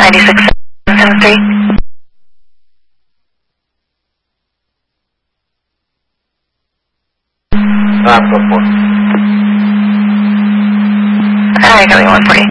96773. Go for it. Alright, got me 140.